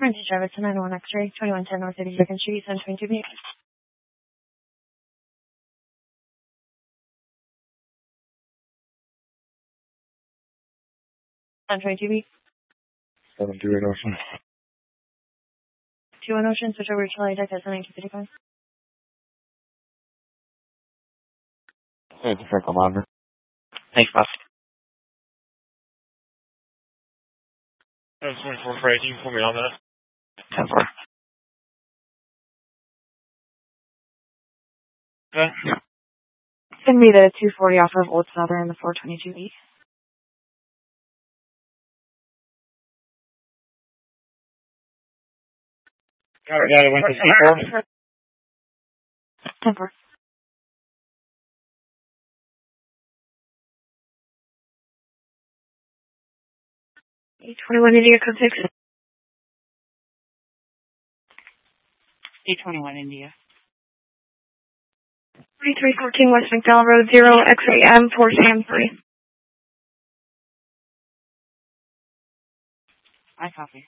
Frontage Drive, it's 901 X-ray, 2110 North 82nd Street, San 22B. San 22B. 728 Ocean. 21 Ocean, switch over to Charlie Deck at 1955. Hey, it's Frank Almander. Thanks, boss. 24 for 18, put me on that. 10-4. Okay. It's going to be the 240 off of Old Southern, the 422B. Got it, went to C4. 10-4. 821 India, code 6. 821 India. 4314 West McDowell Road, 0 XAM 4 Sam 3. I copy.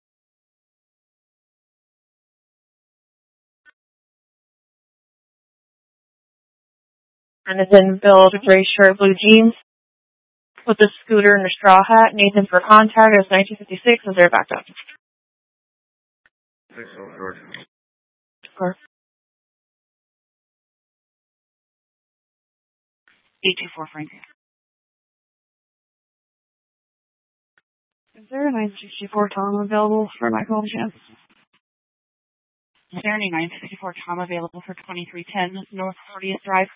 And it's in build, gray shirt, blue jeans, with a scooter and a straw hat. Nathan for contact is 1956, and they're backed up. Thanks so, George. Sure. 824 Frank. Is there a 964 Tom available for Michael Chance? Is there any 964 Tom available for 2310 North 40th Drive?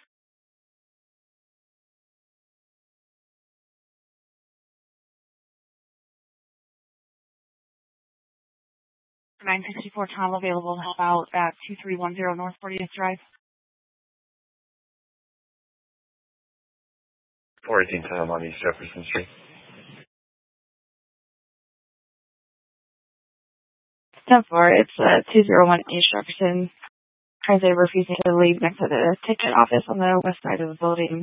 $964 Tom available to help out at 2310 North 40th Drive. 41810 on East Jefferson Street. 10-4, it's 201 East Jefferson. Currently refusing to leave next to the ticket office on the west side of the building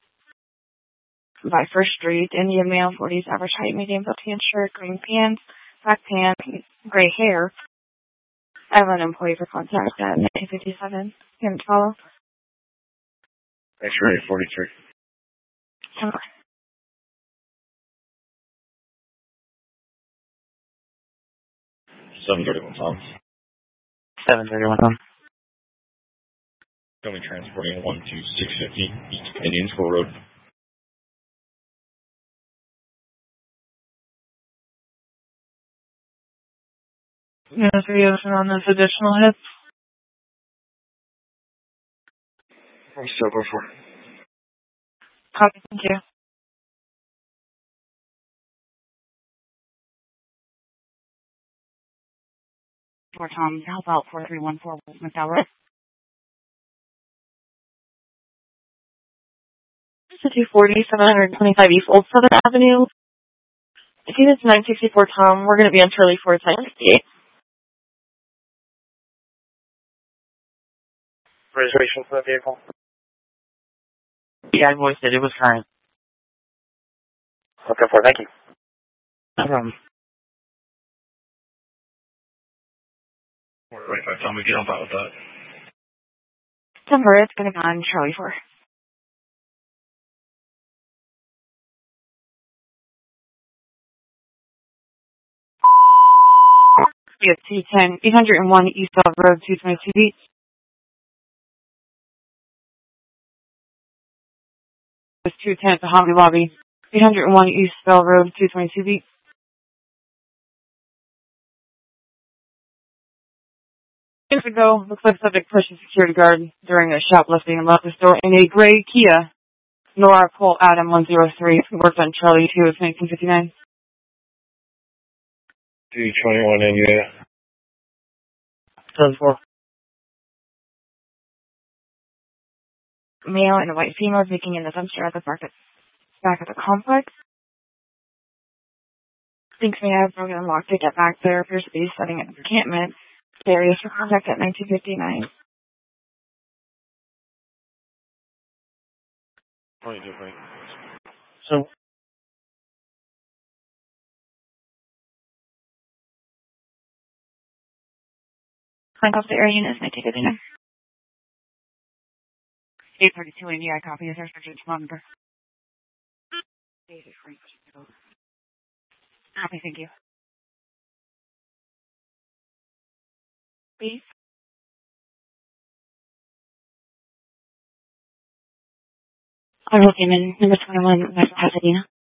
by First Street. Indian male, 40s, average height, medium, built-in shirt, green pants, black pants, gray hair. I have an employee for contact at 1957. Can't follow. X-ray 43. 10-4. 731 Tom. 731 Tom. Only transporting 1 to 650 East Indian School Road. No 3 Ocean on this additional hit. I'm still before. Copy, thank you. For Tom to help out 4314 McDowell Road. It's a 240, 725 East Old Southern Avenue. I think it's 964 Tom. We're going to be on Charlie Ford, 968. Reservation for the vehicle? Yeah, I voiced it. It was current. Okay, for thank you. No problem. Right, by the time we get on out with that. 10-4, it's going to be on Charlie Ford. We have T10, 801 East South Road, 222B. It's 210 at the Hobby Lobby, 801 East Bell Road, 222B. Years ago, looks like subject pushed a security guard during a shoplifting and left the store in a gray Kia. Nora Cole Adam 103, worked on Charlie 2 of 1959. 221 India. 10-4. Male and a white female digging in the dumpster at the back of the complex. Thinks may have broken and locked to get back there. Appears to be setting an encampment. Areas for contact at 1959. So, Frank off the air units, may take a dinner. 832 Indy, I copy. Is there Sergeant Monitor? David Frank. Copy, thank you. Please. Arnold Damon, number 21, West Pasadena.